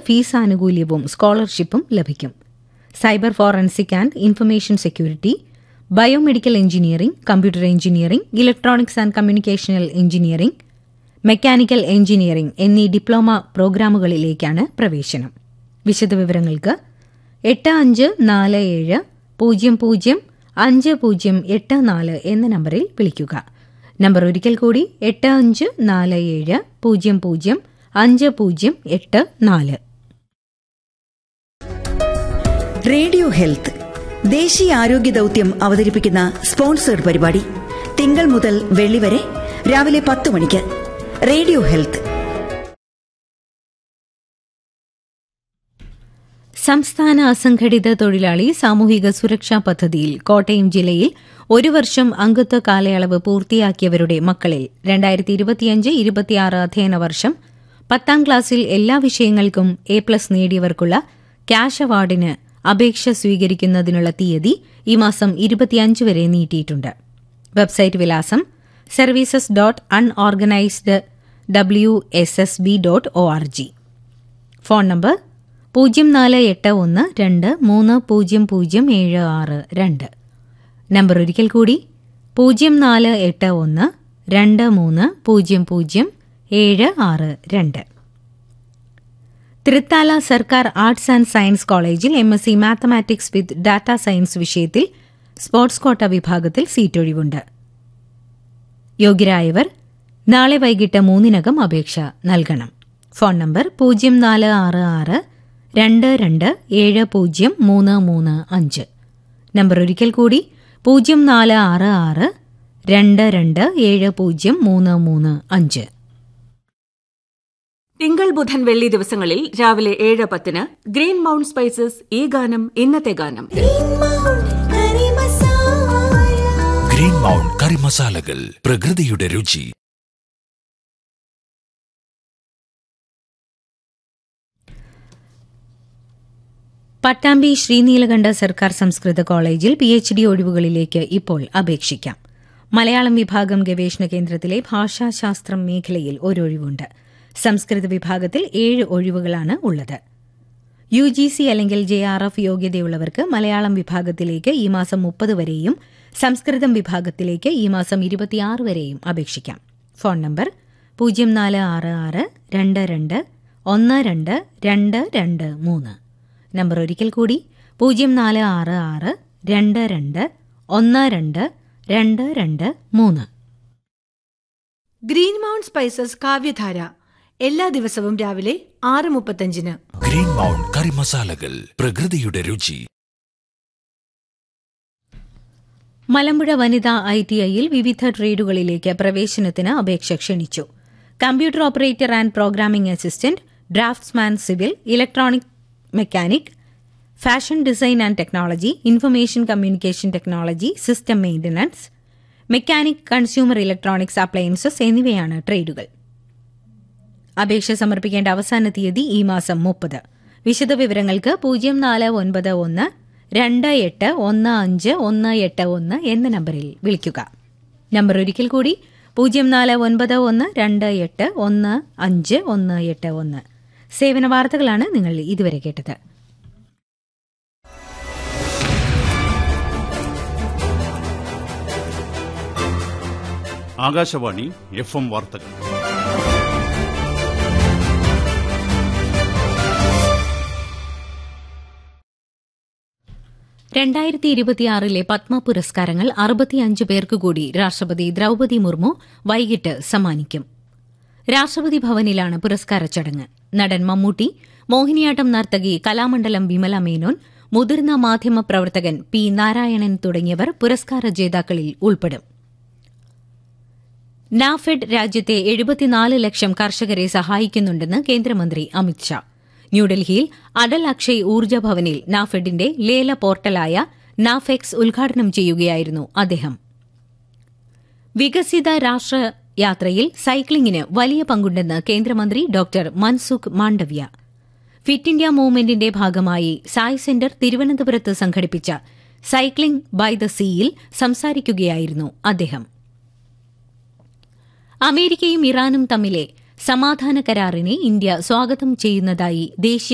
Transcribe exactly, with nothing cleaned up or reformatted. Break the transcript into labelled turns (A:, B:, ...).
A: Fees ആനുകൂല്യവും സ്കോളർഷിപ്പും ലഭിക്കും. Cyber forensic and information security, biomedical engineering, computer engineering, electronics and കമ്മ്യൂണിക്കേഷണൽ engineering, mechanical engineering എന്നീ diploma പ്രോഗ്രാമുകളിലേക്കാണ് പ്രവേശനം. വിശദവിവരങ്ങൾക്ക് എട്ട് അഞ്ച് നാല് ഏഴ് പൂജ്യം പൂജ്യം അഞ്ച് പൂജ്യം എട്ട് നാല് എന്ന നമ്പറിൽ വിളിക്കുക. നമ്പർ ഒരിക്കൽ കൂടി എട്ട് അഞ്ച് നാല് ഏഴ് പൂജ്യം പൂജ്യം അഞ്ച് പൂജ്യം എട്ട് നാല്.
B: റേഡിയോ ഹെൽത്ത് ദേശീയ ആരോഗ്യ ദൌത്യം അവതരിപ്പിക്കുന്ന സ്പോൺസേഡ് പരിപാടി തിങ്കൾ മുതൽ വെള്ളി വരെ രാവിലെ പത്ത് മണിക്ക്. Radio health.
A: സംസ്ഥാന അസംഘടിത തൊഴിലാളി സാമൂഹിക സുരക്ഷാ പദ്ധതിയിൽ കോട്ടയം ജില്ലയിൽ ഒരു വർഷം അംഗത്വ കാലയളവ് പൂർത്തിയാക്കിയവരുടെ മക്കളിൽ രണ്ടായിരത്തി ഇരുപത്തിയഞ്ച് ഇരുപത്തിയാറ് അധ്യയന വർഷം പത്താം ക്ലാസ്സിൽ എല്ലാ വിഷയങ്ങൾക്കും എ പ്ലസ് നേടിയവർക്കുള്ള ക്യാഷ് അവാർഡിന് അപേക്ഷ സ്വീകരിക്കുന്നതിനുള്ള തീയതി ഈ മാസം ഇരുപത്തിയഞ്ച് വരെ നീട്ടിയിട്ടുണ്ട്. വെബ്സൈറ്റ് വിലാസം services dot unorganised W S S B dot O R G. Phone number പൂജ്യം നാല് എട്ട് ഒന്ന് രണ്ട് മൂന്ന് പൂജ്യം പൂജ്യം ഏഴ് ആറ് രണ്ട്. നമ്പർ ഒരിക്കൽ കൂടി പൂജ്യം നാല് എട്ട് ഒന്ന് രണ്ട് മൂന്ന് പൂജ്യം പൂജ്യം ഏഴ് ആറ് രണ്ട്. തൃത്താല സർക്കാർ ആർട്സ് ആൻഡ് സയൻസ് കോളേജിൽ എം എസ് സി മാത്തമാറ്റിക്സ് വിത്ത് ഡാറ്റ സയൻസ് വിഷയത്തിൽ സ്പോർട്സ് കോട്ട വിഭാഗത്തിൽ സീറ്റൊഴിവുണ്ട്. യോഗ്യരായവർ നാളെ വൈകിട്ട് മൂന്നിനകം അപേക്ഷ നൽകണം. ഫോൺ നമ്പർ പൂജ്യം നാല് ആറ് ആറ് രണ്ട് രണ്ട് ഏഴ് പൂജ്യം മൂന്ന് മൂന്ന് അഞ്ച്. നമ്പർ ഒരിക്കൽ കൂടി പൂജ്യം നാല് ആറ് ആറ് രണ്ട് രണ്ട് ഏഴ് പൂജ്യം മൂന്ന് മൂന്ന് അഞ്ച്.
C: തിങ്കൾ ബുധൻ വെള്ളി ദിവസങ്ങളിൽ രാവിലെ ഏഴ് പത്തിന് ഗ്രീൻ മൗണ്ട് സ്പൈസസ് ഈ ഗാനം ഇന്നത്തെ ഗാനം.
D: ഗ്രീൻ മൗണ്ട് കറി മസാലകൾ, പ്രകൃതിയുടെ രുചി.
A: പട്ടാമ്പി ശ്രീനീലകണ്ഠ സർക്കാർ സംസ്കൃത കോളേജിൽ പി എച്ച് ഡി ഒഴിവുകളിലേക്ക് ഇപ്പോൾ അപേക്ഷിക്കാം. മലയാളം വിഭാഗം ഗവേഷണ കേന്ദ്രത്തിലെ ഭാഷാശാസ്ത്രം മേഖലയിൽ ഒരൊഴിവുണ്ട്. സംസ്കൃത വിഭാഗത്തിൽ ഏഴ് ഒഴിവുകളാണ് ഉള്ളത്. യു ജി സി അല്ലെങ്കിൽ ജെ ആർ എഫ് യോഗ്യതയുള്ളവർക്ക് മലയാളം വിഭാഗത്തിലേക്ക് ഈ മാസം മുപ്പത് വരെയും സംസ്കൃതം വിഭാഗത്തിലേക്ക് ഈ മാസം ഇരുപത്തിയാറ് വരെയും അപേക്ഷിക്കാം. ഫോൺ നമ്പർ പൂജ്യം നാല് ആറ് ആറ് രണ്ട് രണ്ട് ഒന്ന് രണ്ട് രണ്ട് രണ്ട് മൂന്ന്. നമ്പർ ഒരിക്കൽ കൂടി പൂജ്യം നാല് ആറ് ആറ് രണ്ട് രണ്ട് ഒന്ന് രണ്ട് രണ്ട് രണ്ട് മൂന്ന്.
E: ഗ്രീൻ മൗണ്ട് സ്പൈസസ് കാവ്യധാര എല്ലാ ദിവസവും രാവിലെ ആറ് മുപ്പത്തഞ്ചിന്.
D: ഗ്രീൻ മൗണ്ട് കറി മസാലകൾ, പ്രകൃതിയുടെ രുചി.
A: മലമ്പുഴ വനിതാ ഐ ടി ഐയിൽ വിവിധ ട്രേഡുകളിലേക്ക് പ്രവേശനത്തിന് അപേക്ഷ ക്ഷണിച്ചു. Computer operator and programming assistant, draughtsman civil, electronic mechanic, fashion design and technology, information communication technology, system maintenance, mechanic, consumer electronics appliances എന്നിവയാണ് ട്രേഡുകൾ. അപേക്ഷ സമർപ്പിക്കേണ്ട അവസാന തീയതി ഈ മാസം മുപ്പത്. വിശദവിവരങ്ങൾക്ക് പൂജ്യം നാല് ഒൻപത് ഒന്ന് രണ്ട് എട്ട് ഒന്ന് അഞ്ച് ഒന്ന് എട്ട് ഒന്ന് എന്ന നമ്പറിൽ വിളിക്കുക. നമ്പർ ഒരിക്കൽ കൂടി പൂജ്യം നാല് ഒൻപത് ഒന്ന് രണ്ട് എട്ട് ഒന്ന് അഞ്ച് ഒന്ന് എട്ട് ഒന്ന്. സേവന വാർത്തകളാണ് നിങ്ങൾ ഇതുവരെ കേട്ടത്.
F: ആകാശവാണി എഫ് എം വാർത്തകൾ.
A: രണ്ടായിരത്തി ഇരുപത്തിയാറിലെ പത്മ പുരസ്കാരങ്ങൾ അറുപത്തിയഞ്ച് പേർക്ക് കൂടി രാഷ്ട്രപതി ദ്രൌപദി മുർമു വൈകിട്ട് സമ്മാനിക്കും. രാഷ്ട്രപതി ഭവനിലാണ് പുരസ്കാര ചടങ്ങ്. നടൻ മമ്മൂട്ടി, മോഹിനിയാട്ടം നർത്തകി കലാമണ്ഡലം വിമല മേനോൻ, മുതിർന്ന മാധ്യമപ്രവർത്തകൻ പി നാരായണൻ തുടങ്ങിയവർ പുരസ്കാര ജേതാക്കളിൽ ഉൾപ്പെടും. നാഫെഡ് രാജ്യത്തെ എഴുപത്തിനാല് ലക്ഷം കർഷകരെ സഹായിക്കുന്നുണ്ടെന്ന് കേന്ദ്രമന്ത്രി അമിത്ഷാ. ന്യൂഡൽഹിയിൽ അടൽ അക്ഷയ് ഊർജ്ജ ഭവനിൽ നാഫെഡിന്റെ ലേല പോർട്ടലായ നാഫെക്സ് ഉദ്ഘാടനം ചെയ്യുകയായിരുന്നു അദ്ദേഹം. വികസിത രാഷ്ട്ര യാത്രയിൽ സൈക്ലിംഗിന് വലിയ പങ്കുണ്ടെന്ന് കേന്ദ്രമന്ത്രി doctor Mansukh Mandaviya. Fit India മൂവ്മെന്റിന്റെ ഭാഗമായി സായ് സെന്റർ തിരുവനന്തപുരത്ത് സംഘടിപ്പിച്ച സൈക്ലിംഗ് ബൈ ദ സീയിൽ സംസാരിക്കുകയായിരുന്നു അദ്ദേഹം. അമേരിക്കയും ഇറാനും തമ്മിലെ സമാധാന കരാറിനെ ഇന്ത്യ സ്വാഗതം ചെയ്യുന്നതായി ദേശീയ